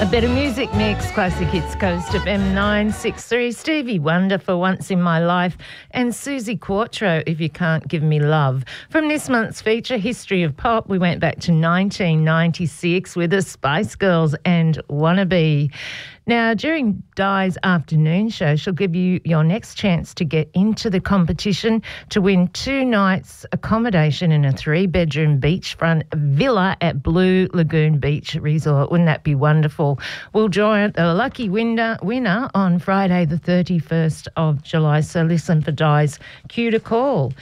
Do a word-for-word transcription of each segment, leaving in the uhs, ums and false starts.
A better music mix, Classic Hits Coast of M nine six three. Stevie Wonder for Once in My Life and Susie Quattro, If You Can't Give Me Love. From this month's feature, History of Pop, we went back to nineteen ninety-six with the Spice Girls and Wannabe. Now, during Di's afternoon show, she'll give you your next chance to get into the competition to win two nights accommodation in a three-bedroom beachfront villa at Blue Lagoon Beach Resort. Wouldn't that be wonderful? We'll draw the lucky winner, winner on Friday the thirty-first of July, so listen for Di's cue to call.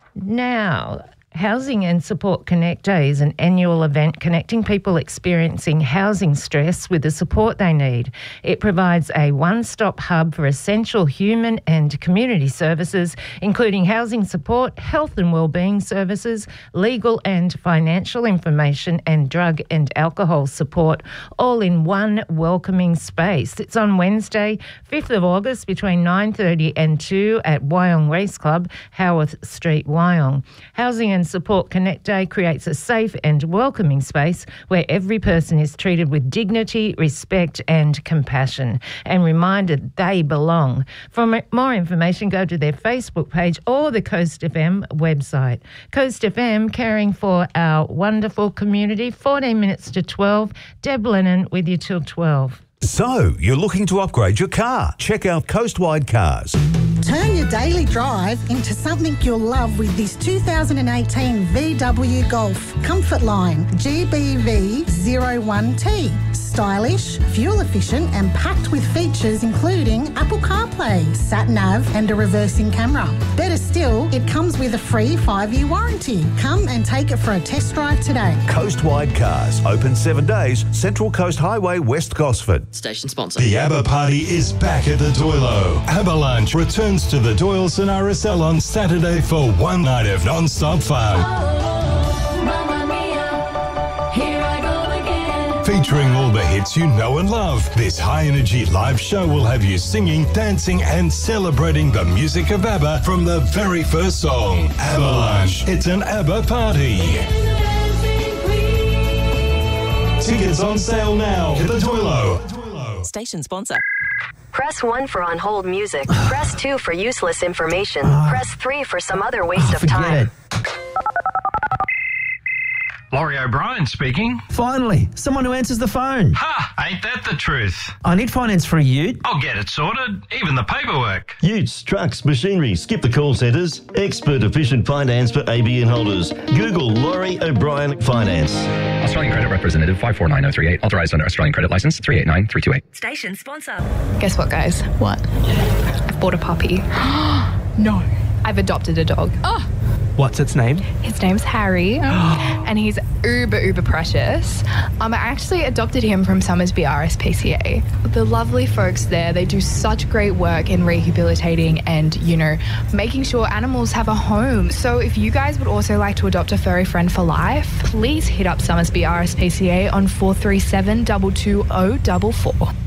Now, Housing and Support Connect Day is an annual event connecting people experiencing housing stress with the support they need. It provides a one-stop hub for essential human and community services, including housing support, health and wellbeing services, legal and financial information, and drug and alcohol support, all in one welcoming space. It's on Wednesday, fifth of August, between nine thirty and two at Wyong Race Club, Howarth Street, Wyong. Housing and Support Connect Day creates a safe and welcoming space where every person is treated with dignity, respect and compassion, and reminded they belong. For more information, go to their Facebook page or the Coast F M website. Coast F M, caring for our wonderful community. fourteen minutes to twelve. Deb Lennon with you till twelve. So, you're looking to upgrade your car? Check out Coastwide Cars. Turn your daily drive into something you'll love with this two thousand eighteen V W Golf Comfortline G B V zero one T. Stylish, fuel efficient and packed with features including Apple CarPlay, sat-nav and a reversing camera. Better still, it comes with a free five-year warranty. Come and take it for a test drive today. Coastwide Cars, open seven days, Central Coast Highway, West Gosford. Station sponsor. The ABBA party is back at the Doilo. ABBA Lunch returns to the Doyle Sonara Cell on Saturday for one night of non-stop fun. Oh, Mamma Mia, here I go again. Featuring all the hits you know and love, this high-energy live show will have you singing, dancing and celebrating the music of ABBA from the very first song. ABBA Lunch. It's an ABBA party. Tickets on sale now at the Doilo. Station sponsor. Press one for on-hold music. Press two for useless information. Press three for some other waste oh, of time. It. Laurie O'Brien speaking. Finally, someone who answers the phone. Ha! Ain't that the truth? I need finance for a ute. I'll get it sorted, even the paperwork. Utes, trucks, machinery, skip the call centres. Expert efficient finance for A B N holders. Google Laurie O'Brien Finance. Australian Credit Representative five four nine oh three eight. Authorised under Australian Credit Licence three eight nine three two eight. Station sponsor. Guess what, guys? What? I've bought a puppy. No. I've adopted a dog. Oh. What's its name? His name's Harry, and he's uber, uber precious. Um, I actually adopted him from Summersby R S P C A. The lovely folks there, they do such great work in rehabilitating and, you know, making sure animals have a home. So if you guys would also like to adopt a furry friend for life, please hit up Summersby R S P C A on four three seven, two two zero four four.